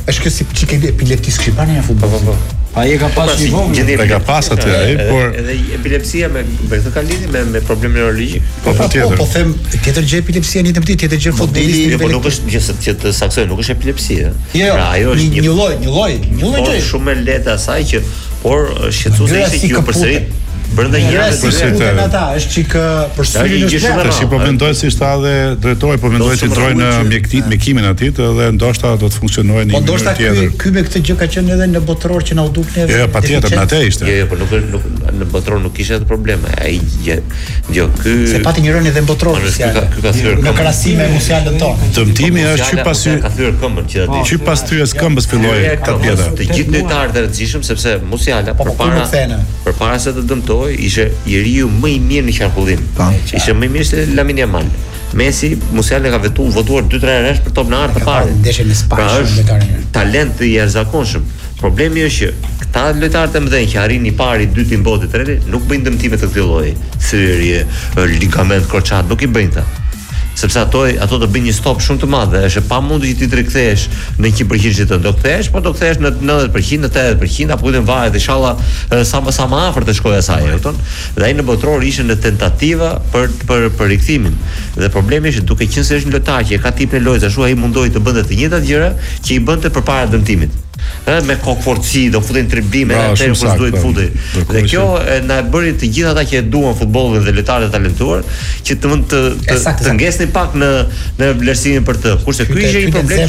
Është kjo si çike epileptisë shqiptare në futboll. Po. Ai e ka pas i vogël, e ka pas aty ai, por edhe epilepsia me këtë ka lidhje me problem neurologjik. Po patjetër. Po them tjetër gjë epilepsia në një tjetër gjë futbollisti. Jo, po nuk është gjë të saksoj, nuk është epilepsi, ëh. Pra ajo është një lloj gjë. Shumë e lehtë asaj që por shqetësuese ishte që ju përsërit brenda një javë përsëritën ata, është çik përsëritën është shumë. Tash po mendoj se ishte edhe drejtori, po mendoj se drejtori në mjekimin aty dhe ndoshta do të funksionojë në një mënyrë tjetër. Po ndoshta ky me këtë gjë ka qenë edhe në botror që na u duk neve. Jo, patjetër, në atë ishte. Jo, po nuk në botror nuk kishte atë probleme. Ai jo, ky se pati një rënë edhe në botror social. Ky ka thyer në krahasim me musialën tonë. Dëmtimi është që pas ka thyer këmbën që aty. Që pas thyes këmbës filloi ka pjeta. Të gjithë lojtarët e rëndësishëm sepse musiala përpara se të dëmtojë ishte njeriu më i mirë në qarkullim. Ishte më i mirë se Lamine Yamal. Messi, Musiala ka votuar 2-3 herësh për top në art të parë. Ndeshje me Spanjën, talent i jashtëzakonshëm. Problemi është që këta lojtarë të mëdhenj që arrin i pari, i dyti, i botit, i tretë, nuk bëjnë dëmtime të këtij lloji. Thyrje, ligament kroçat, nuk i bëjnë ta. Sepse ato të bëjnë një stop shumë të madh, është e pamundur që ti të rikthehesh në 100% që të do kthehesh, po do kthehesh në 90%, në 80%, apo në varet inshallah sa më afër të shkojë asaj, e kupton? Dhe ai në botror ishte në tentativa për rikthimin. Dhe problemi është duke qenë se është një lojtar që ka tipin e lojës ashtu, ai mundoi të bënte të njëjtat gjëra që i bënte përpara dëmtimit. Me kokforci, do futen triblime, atë kur duhet të futej. Dhe kjo na e bëri të gjithë ata që e duan futbollin dhe lojtarët e talentuar që të mund të ngesnin pak në vlerësimin për të. Kurse ky ishte një problem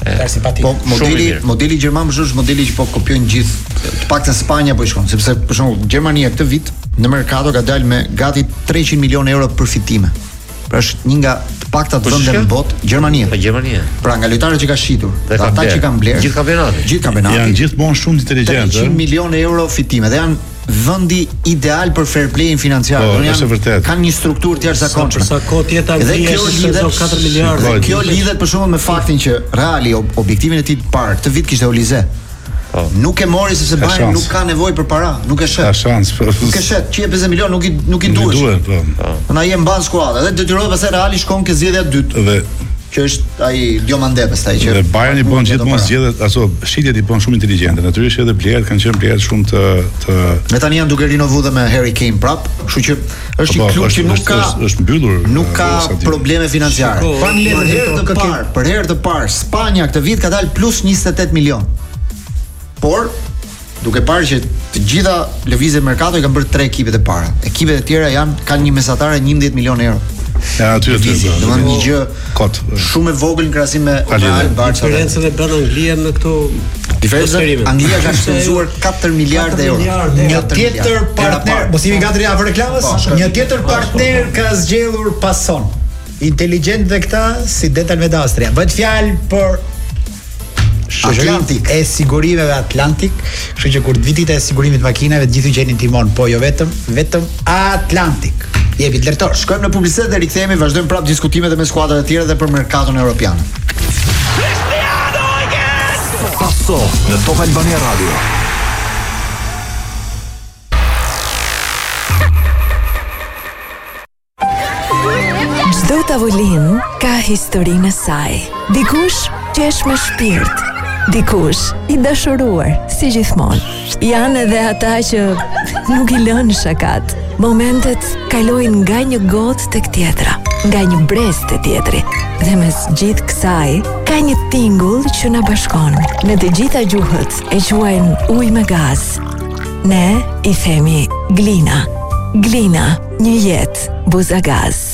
po modeli gjerman është modeli që po kopjojnë gjithë, të paktën Spanja po i shkon, sepse për shembull Gjermania këtë vit në merkato ka dalë me gati 300 milionë euro përfitime. Pra është një nga të paktat vende në botë, Gjermania. Pra nga lojtarët që ka shitur, dhe ata që kanë blerë, gjithë kampionati. Janë gjithmonë shumë inteligentë. 300 milionë euro fitime dhe janë vendi ideal për fair play-in financiar. Kanë një strukturë të jashtëzakonshme. Sa kohë tjetër Anglia është 4 miliardë. Kjo lidhet për shembull me faktin që Reali objektivin e tij të parë këtë vit kishte Olize. Nuk e mori sepse Bayern nuk ka nevojë për para, nuk e shet. Ka shans. Nuk e shet, 150 milion nuk i duhet. Na je mban skuadra dhe detyrohet pastaj Reali shkon ke zgjedhja e dytë. Dhe që është ai Diomande pastaj që Bayern i bën gjithmonë zgjedhjet, shitjet i bën shumë inteligjente. Natyrisht edhe blerët kanë qenë blerë shumë të Ne tani janë duke rinovuar me Harry Kane prap, kështu që është një klub që është mbyllur. Nuk ka probleme financiare. Për herë të parë Spanja këtë vit ka dalë plus 28 milion. Por duke parë që të gjitha lëvizjet merkato i kanë bërë 3 ekipet e para. Ekipet e tjera kanë një mesatare 11 milionë euro. Ja, aty domethënë një gjë shumë e vogël në krahasim me Real Barça. Diferencën e bën Anglia në këto diferencë. Anglia ka shpenzuar 4 miliardë euro. Një tjetër partner, mos jemi gati për reklamës? Një tjetër partner ka zgjedhur Pason. Inteligjent dhe këta si Dental Medastria. Bëhet fjalë për Atlantik e sigurimeve Atlantik, kështu që kur të vitit e sigurimit makinave të gjithë gjenin timon, po jo vetëm Atlantik. Jepi lërtor. Shkojmë në publicitet dhe rikthehemi, vazhdojmë prapë diskutimet me skuadrat e tjera dhe për merkaton evropian. Passo në Top Albania Radio. Çdo tavolinë ka historinë e saj. Dikush qesh me shpirt, dikush i dashuruar, si gjithmonë. Janë edhe ata që nuk i lënë shakat. Momentet kalojnë nga një gotë tek tjetra, nga një brez te tjetri. Dhe mes gjithë kësaj, ka një tingull që na bashkon. Në të gjitha gjuhët e quajnë ujë me gaz. Ne i themi Glina. Glina, një jetë buzagaz.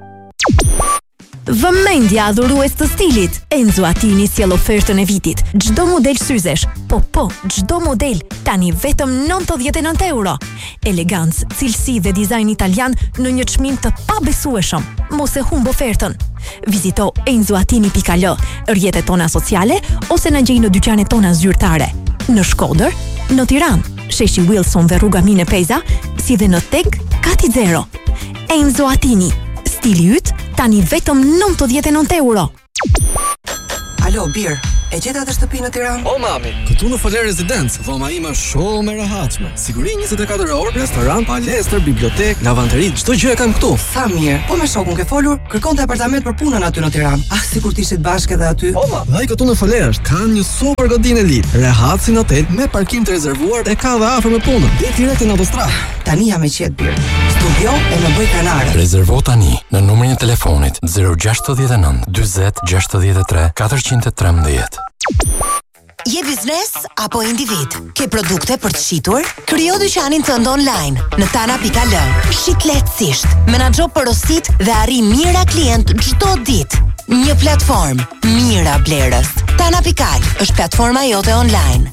Vëmendja adhurues të stilit. Enzo Attini sjell ofertën e vitit. Çdo model syzesh, çdo model tani vetëm 99 euro. Elegancë, cilësi dhe dizajn italian në një çmim të pabesueshëm. Mos e humb ofertën. Vizito enzoatini.al, rrjetet tona sociale ose na gjej në dyqanet tona zyrtare. Në Shkodër, në Tiranë, sheshi Wilson dhe rruga Mine Peza, si dhe në Teg Kati Zero. Enzo Attini, stili yt tani vetëm 99 euro. Alo, Bir, E gjeta të shtëpi në Tiranë? O mami, këtu në Foler Residence, dhoma ime shumë e rehatshme. Siguri 24 orë, restorant, palestër, bibliotek, lavanteri, çdo gjë e kam këtu. Sa mirë. Po me shokun ke folur, kërkonte apartament për punën aty në Tiranë. Ah, sikur të ishit bashkë edhe aty. Po ma, dhe këtu në Foler kanë një super godinë elit, rehatësi në hotel me parkim të rezervuar e ka dhe afër me punën. Dhe direkt në autostradë. Tani jam e qetë birë. Studio e më bëj kanare. Rezervo tani në numrin e telefonit 069 40 63 413. Je biznes apo individ? Ke produkte për të shitur? Krijo dyqanin tënd online në tana.al. Shit lehtësisht, menaxho porosit dhe arri mira klient çdo ditë. Një platformë, mira blerës. Tana.al është platforma jote online.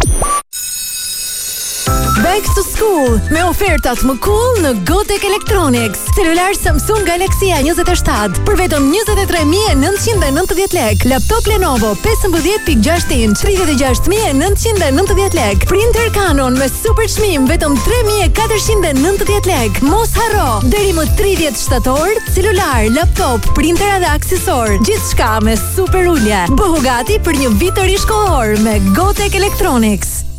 Back to school me ofertat më cool në Gotek Electronics. Celular Samsung Galaxy A27 për vetëm 23.990 lek. Laptop Lenovo 15.6 inch 36.990 lek. Printer Canon me super çmim vetëm 3.490 lek. Mos harro, deri më 30 shtator, celular, laptop, printer dhe aksesor, gjithçka me super ulje. Bëhu gati për një vit të ri shkollor me Gotek Electronics.